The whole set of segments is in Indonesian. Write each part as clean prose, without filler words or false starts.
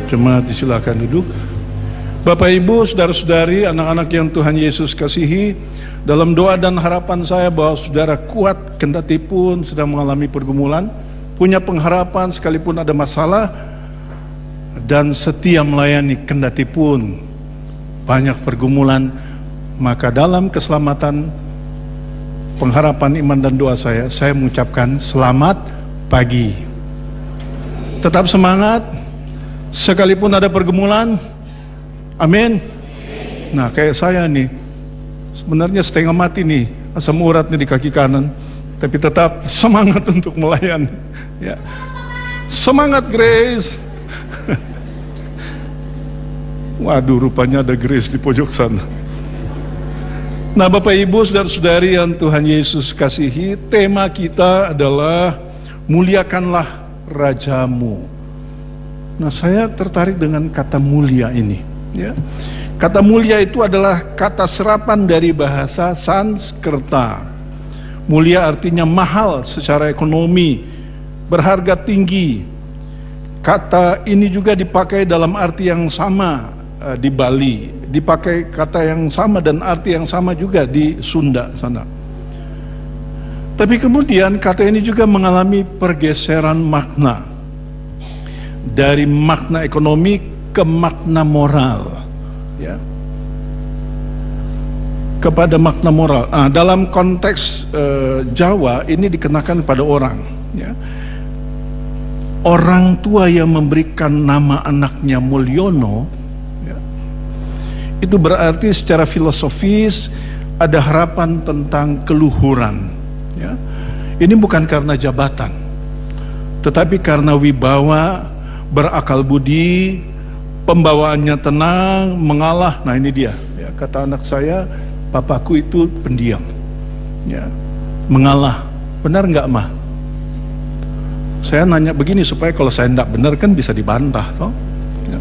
Jemaat disilakan duduk. Bapak Ibu, saudara-saudari, anak-anak yang Tuhan Yesus kasihi, dalam doa dan harapan saya bahwa saudara kuat kendati pun sedang mengalami pergumulan, punya pengharapan sekalipun ada masalah, dan setia melayani kendati pun banyak pergumulan. Maka dalam keselamatan, pengharapan, iman dan doa saya mengucapkan selamat pagi. Tetap semangat sekalipun ada pergumulan. Amin. Nah, kayak saya nih, sebenarnya setengah mati nih, asam urat nih di kaki kanan, tapi tetap semangat untuk melayani. Ya, semangat Grace. Waduh, rupanya ada Grace di pojok sana. Nah, Bapak Ibu, saudara-saudari yang Tuhan Yesus kasihi, tema kita adalah muliakanlah Rajamu. Nah, saya tertarik dengan kata mulia ini. Ya. Kata mulia itu adalah kata serapan dari bahasa Sanskerta. Mulia artinya mahal secara ekonomi, berharga tinggi. Kata ini juga dipakai dalam arti yang sama di Bali, dipakai kata yang sama dan arti yang sama juga di Sunda sana. Tapi kemudian kata ini juga mengalami pergeseran makna dari makna ekonomi ke makna moral, ya, kepada makna moral. Dalam konteks Jawa ini dikenakan pada orang, ya. Orang tua yang memberikan nama anaknya Mulyono, ya, itu berarti secara filosofis ada harapan tentang keluhuran, ya. Ini bukan karena jabatan, tetapi karena wibawa, berakal budi, pembawaannya tenang, mengalah. Nah, ini dia, ya, kata anak saya, papaku itu pendiam, ya, mengalah. Benar nggak, Ma? Saya nanya begini supaya kalau saya tidak benar kan bisa dibantah, toh? Ya.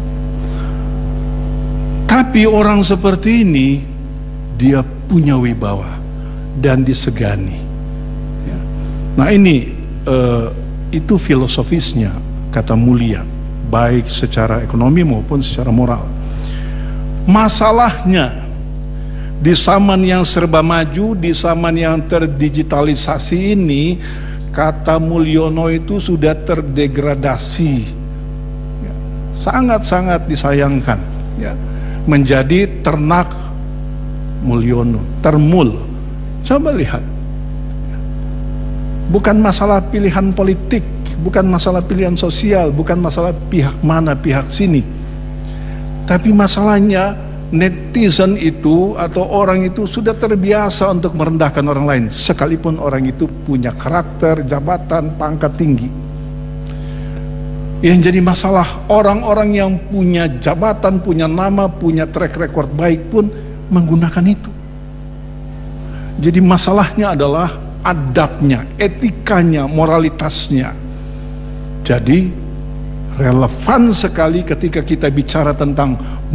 Tapi orang seperti ini dia punya wibawa dan disegani, ya. Nah, ini itu filosofisnya kata mulia, baik secara ekonomi maupun secara moral. Masalahnya di zaman yang serba maju, di zaman yang terdigitalisasi ini, kata Mulyono itu sudah terdegradasi, ya, sangat-sangat disayangkan, ya, menjadi ternak Mulyono, termul. Coba lihat, bukan masalah pilihan politik, bukan masalah pilihan sosial, bukan masalah pihak mana, pihak sini. Tapi masalahnya netizen itu atau orang itu sudah terbiasa untuk merendahkan orang lain, sekalipun orang itu punya karakter, jabatan, pangkat tinggi. Yang jadi masalah, orang-orang yang punya jabatan, punya nama, punya track record baik pun menggunakan itu. Jadi masalahnya adalah adabnya, etikanya, moralitasnya. Jadi relevan sekali ketika kita bicara tentang